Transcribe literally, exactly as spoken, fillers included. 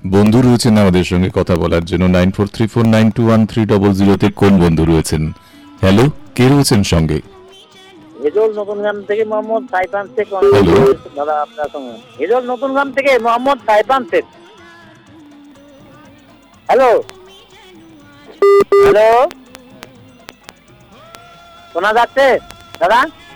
বন্ধু রয়েছেন আমাদের সঙ্গে কথা বলার জন্য nine four three four nine two one three double জিরোতে কোন বন্ধু রয়েছেন? হ্যালো, কে রয়েছেন সঙ্গে? হেজল নতুন গ্রাম থেকে মোহাম্মদ সাইফান শেখ। হ্যালো। দাদা আপনার সঙ্গে হেজল নতুন গ্রাম থেকে মোহাম্মদ সাইফান শেখ। হ্যালো হ্যালো, শোনা যাচ্ছে দাদা?